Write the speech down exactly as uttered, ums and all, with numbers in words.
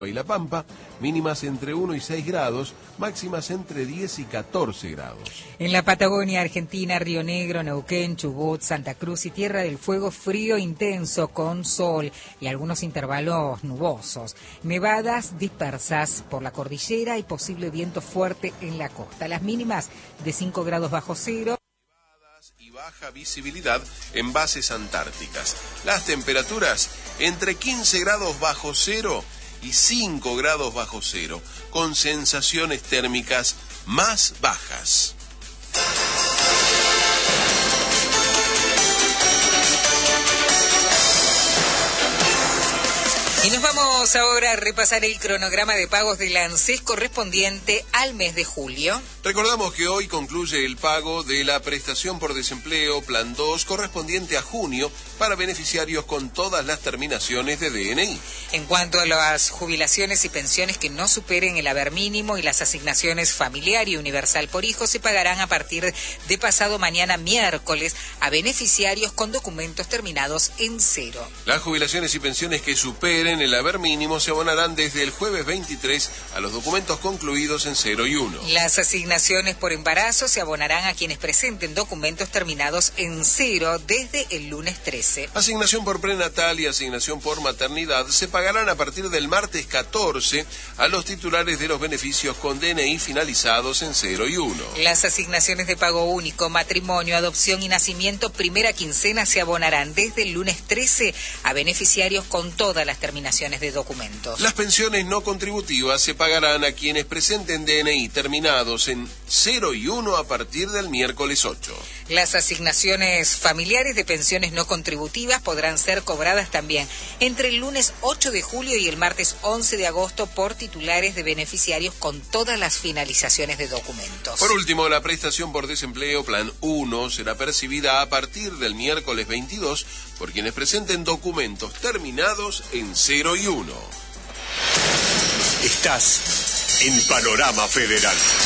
y La Pampa, mínimas entre uno y seis grados, máximas entre diez y catorce grados. En la Patagonia Argentina, Río Negro, Neuquén, Chubut, Santa Cruz y Tierra del Fuego, frío intenso con sol y algunos intervalos nubosos. Nevadas dispersas por la cordillera y posible viento fuerte en la costa. Las mínimas de cinco grados bajo cero. Y baja visibilidad en bases antárticas. Las temperaturas entre quince grados bajo cero y cinco grados bajo cero, con sensaciones térmicas más bajas. Y nos vamos ahora a repasar el cronograma de pagos del ANSES correspondiente al mes de julio. Recordamos que hoy concluye el pago de la prestación por desempleo Plan dos correspondiente a junio para beneficiarios con todas las terminaciones de D N I. En cuanto a las jubilaciones y pensiones que no superen el haber mínimo y las asignaciones familiar y universal por hijo se pagarán a partir de pasado mañana miércoles a beneficiarios con documentos terminados en cero. Las jubilaciones y pensiones que superen el haber mínimo se abonarán desde el jueves veintitrés a los documentos concluidos en cero y uno. Las asignaciones por embarazo se abonarán a quienes presenten documentos terminados en cero desde el lunes trece. Asignación por prenatal y asignación por maternidad se pagarán a partir del martes catorce a los titulares de los beneficios con D N I finalizados en cero y uno. Las asignaciones de pago único, matrimonio, adopción y nacimiento primera quincena se abonarán desde el lunes trece a beneficiarios con todas las terminaciones de documentos. Las pensiones no contributivas se pagarán a quienes presenten D N I terminados en cero y uno a partir del miércoles ocho. Las asignaciones familiares de pensiones no contributivas podrán ser cobradas también entre el lunes ocho de julio y el martes once de agosto por titulares de beneficiarios con todas las finalizaciones de documentos. Por último, la prestación por desempleo Plan uno será percibida a partir del miércoles veintidós por quienes presenten documentos terminados en cero y uno. Estás en Panorama Federal.